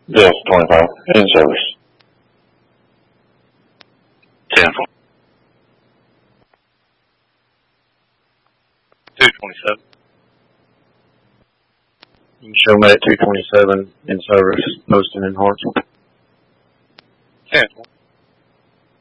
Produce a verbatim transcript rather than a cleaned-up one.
Yes, twenty-five, in service. ten four. two twenty-seven. You can show me at two twenty-seven in service, posting in Hartsville. ten four.